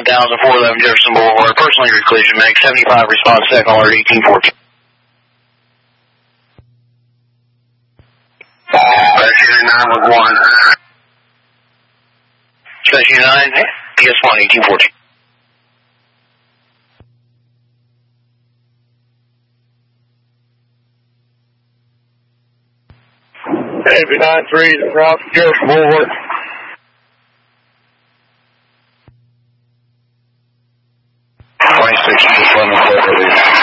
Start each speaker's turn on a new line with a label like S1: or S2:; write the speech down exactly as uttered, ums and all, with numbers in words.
S1: thousand, four eleven Jefferson Boulevard. Personal injury collision, make seventy-five, response second alert, eighteen fourteen. Station nine with one. Station nine, P S one, eighteen fourteen. Navy nine three, across Jefferson Boulevard. twenty-six, just run the